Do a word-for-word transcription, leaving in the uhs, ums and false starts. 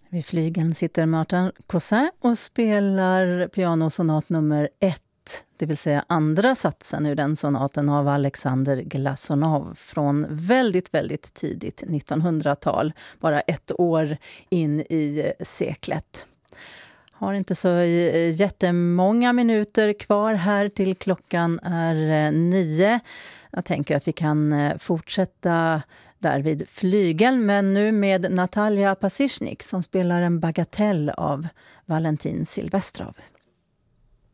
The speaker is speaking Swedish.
Vid flygeln sitter Martin Cousin och spelar pianosonat nummer ett, det vill säga andra satsen ur den sonaten av Alexander Glasonov från väldigt, väldigt tidigt nittonhundratal, bara ett år in i seklet. Har inte så jättemånga minuter kvar här till klockan är nio. Jag tänker att vi kan fortsätta där vid flygeln, men nu med Natalia Pasichnik som spelar en bagatell av Valentin Silvestrov.